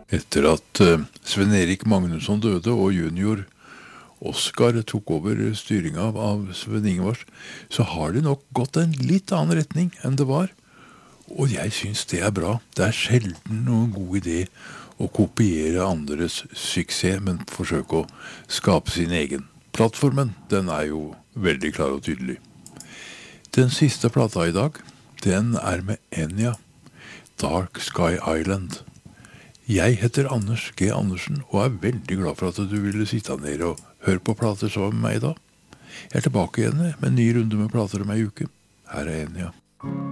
Etter at Sven-Erik Magnusson døde og junior Oscar tok over styringen av Sven Ingvars, så har det nok gått en litt annen retning enn det var. Og jeg synes det er bra. Det er sjelden noen god idé å kopiere andres suksess, men forsøke å skape sin egen. Plattformen, den er jo veldig klar og tydelig. Den siste plata i dag, den er med Enya, Dark Sky Island. Jeg heter Anders G. Andersen, og er veldig glad for at du ville sitte ned og høre på plater sammen med meg da. Jeg er tilbake igjen med en ny runde med plater om ei uke. Her er Enya.